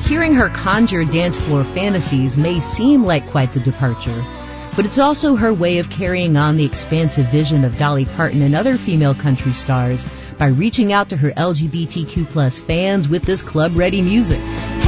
Hearing her conjure dance floor fantasies may seem like quite the departure, but it's also her way of carrying on the expansive vision of Dolly Parton and other female country stars by reaching out to her LGBTQ+ fans with this club-ready music.